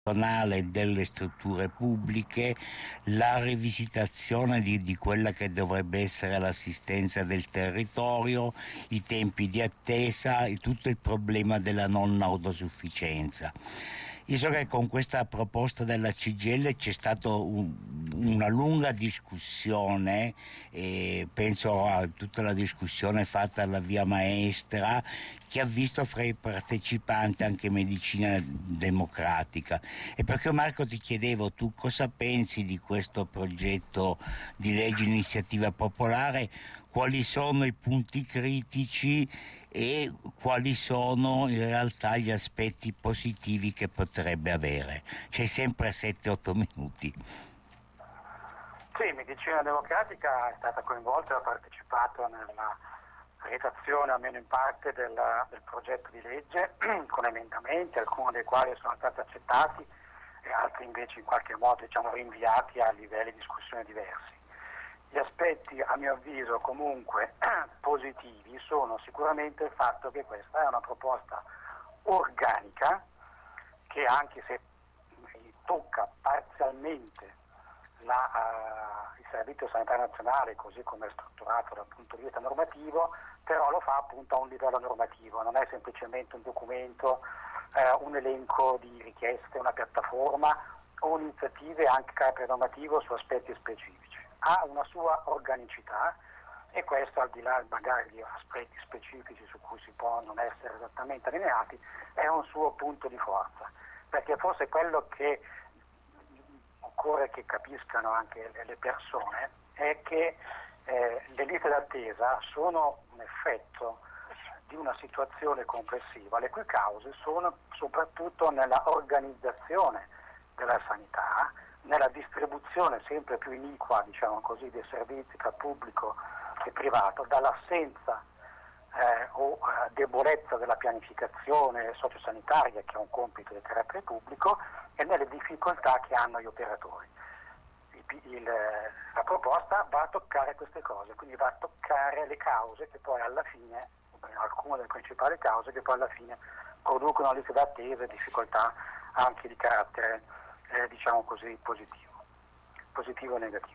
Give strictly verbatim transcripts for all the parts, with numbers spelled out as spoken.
delle strutture pubbliche, la rivisitazione di, di quella che dovrebbe essere l'assistenza del territorio, i tempi di attesa e tutto il problema della non autosufficienza. Io so che con questa proposta della C G I L c'è stata un, una lunga discussione, e penso a tutta la discussione fatta alla Via Maestra, che ha visto fra i partecipanti anche medicina democratica. E perché, Marco, ti chiedevo, tu cosa pensi di questo progetto di legge iniziativa popolare, quali sono i punti critici e quali sono in realtà gli aspetti positivi che potrebbe avere? C'hai sempre sette otto minuti. Sì, Medicina Democratica è stata coinvolta e ha partecipato nella redazione, almeno in parte, del, del progetto di legge con emendamenti, alcuni dei quali sono stati accettati e altri invece in qualche modo, diciamo, rinviati a livelli di discussione diversi. Gli aspetti, a mio avviso, comunque positivi sono sicuramente il fatto che questa è una proposta organica che, anche se tocca parzialmente la, uh, il Servizio Sanitario Nazionale così come è strutturato dal punto di vista normativo, però lo fa appunto a un livello normativo, non è semplicemente un documento, uh, un elenco di richieste, una piattaforma o iniziative anche carattere normativo su aspetti specifici. Ha una sua organicità e questo, al di là magari di aspetti specifici su cui si può non essere esattamente allineati, è un suo punto di forza, perché forse quello che occorre che capiscano anche le persone è che eh, le liste d'attesa sono un effetto di una situazione complessiva, le cui cause sono soprattutto nella organizzazione della sanità, nella distribuzione sempre più iniqua, diciamo così, dei servizi tra pubblico e privato, dall'assenza eh, o eh, debolezza della pianificazione sociosanitaria, che è un compito di carattere pubblico, e nelle difficoltà che hanno gli operatori. Il, il, la proposta va a toccare queste cose, quindi va a toccare le cause che poi alla fine, alcune delle principali cause che poi alla fine producono liste d'attesa e difficoltà anche di carattere eh, diciamo così positivo, positivo e negativo.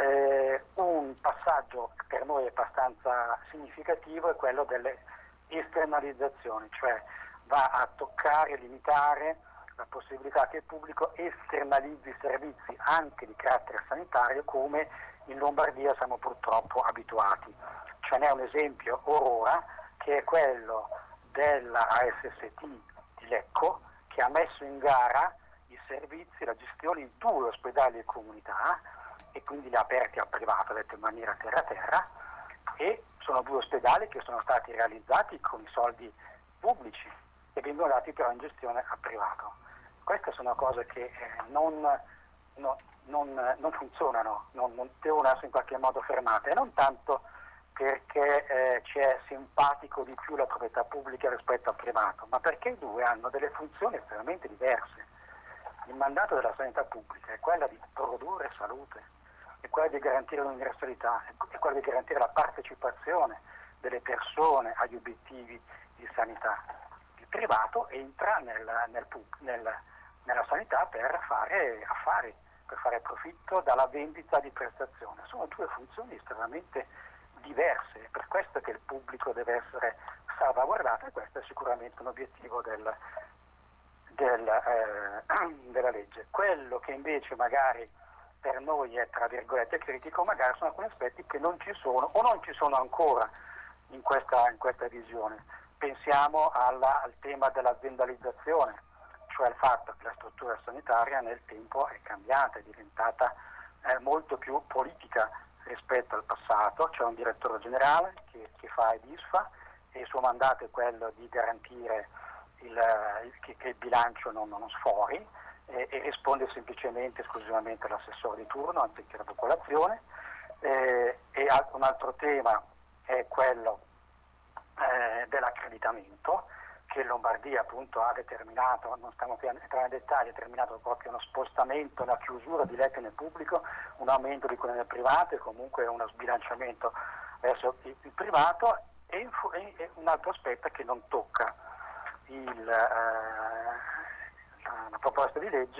Eh, un passaggio che per noi è abbastanza significativo è quello delle esternalizzazioni, cioè va a toccare e limitare la possibilità che il pubblico esternalizzi servizi anche di carattere sanitario, come in Lombardia siamo purtroppo abituati. Ce n'è un esempio ora, che è quello della A S S T di Lecco, che ha messo in gara i servizi, la gestione di due ospedali e comunità, e quindi li ha aperti al privato, detto in maniera terra-terra, e sono due ospedali che sono stati realizzati con i soldi pubblici e vengono dati però in gestione al privato. Queste sono cose che eh, non, no, non, non funzionano, non, non devono essere in qualche modo fermate, e non tanto perché eh, ci è simpatico di più la proprietà pubblica rispetto al privato, ma perché i due hanno delle funzioni estremamente diverse. Il mandato della sanità pubblica è quella di produrre salute, è quella di garantire l'universalità, è quella di garantire la partecipazione delle persone agli obiettivi di sanità. Il privato entra nel, nel, nel, nella sanità per fare affari, per fare profitto dalla vendita di prestazioni. Sono due funzioni estremamente diverse, è per questo che il pubblico deve essere salvaguardato, e questo è sicuramente un obiettivo del, del, eh, della legge. Quello che invece magari per noi è, tra virgolette, critico, magari sono alcuni aspetti che non ci sono o non ci sono ancora in questa, in questa visione. Pensiamo alla, al tema dell'aziendalizzazione, cioè il fatto che la struttura sanitaria nel tempo è cambiata, è diventata eh, molto più politica rispetto al passato. C'è un direttore generale che, che fa ed ISFA, e il suo mandato è quello di garantire il, il, che, che il bilancio non, non sfori, e, e risponde semplicemente esclusivamente all'assessore di turno anziché alla popolazione. Eh, e un altro tema è quello eh, dell'accreditamento, che in Lombardia appunto ha determinato, non stiamo qui a entrare nei dettagli, ha determinato proprio uno spostamento, una chiusura di letti nel pubblico, un aumento di quelli nel privato e comunque uno sbilanciamento verso il, il privato. E, e un altro aspetto che non tocca il, eh, una proposta di legge